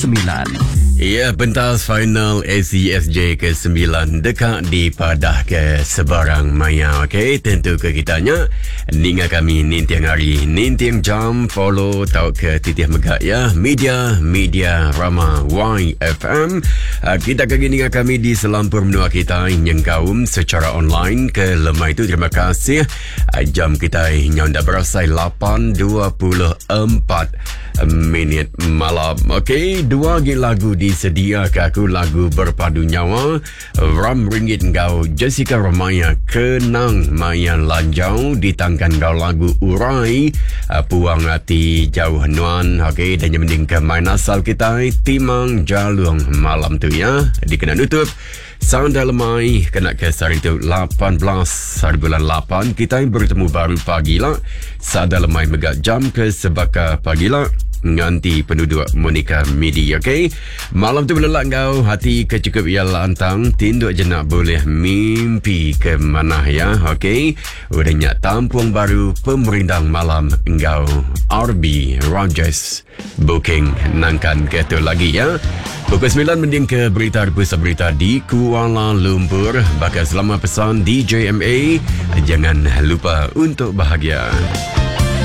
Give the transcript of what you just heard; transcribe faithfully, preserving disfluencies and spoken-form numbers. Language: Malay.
sembilan. Ya, pentas final A C S J ke sembilan dekat dipadah ke sebarang maya. Okey, tentu ke kitanya ninga kami nintiang hari, nintiang jam, follow tau ke titih megak ya. Media, media Rama Y F M. Uh, kita kaki ninga kami di selampur menua kita yang kaum secara online ke lemah itu. Terima kasih. Uh, jam kita yang dah berasai lapan dua puluh empat minit malam. Okey, dua lagi lagu disedia ke aku, lagu berpadu nyawa. Ram ringgit kau Jessica Ramaya, Kenang Maya Lanjau, ditangkan kau lagu Urai, uh, Puang Hati Jauh Nuan. Okey, dan yang mending ke main asal kita Timang Jalung malam tu ya. Dikena nutup Sound Dalemai kena ke hari tu lapan belas hari bulan lapan. Kita bertemu baru pagi lah. Sound Dalemai megak jam ke sebaka pagi lah. Nganti penduduk Monica Midi. Okey, malam tu belelak kau hati kecukup ia lantang, tinduk je nak boleh mimpi ke mana ya. Okey, udahnya tampuang baru pemerintah malam engkau R B Rogers booking nangkan ke tu lagi ya. Pukul sembilan mending ke berita pusat berita di Kuala Lumpur. Bakal selamat pesan D J M A, jangan lupa untuk bahagia.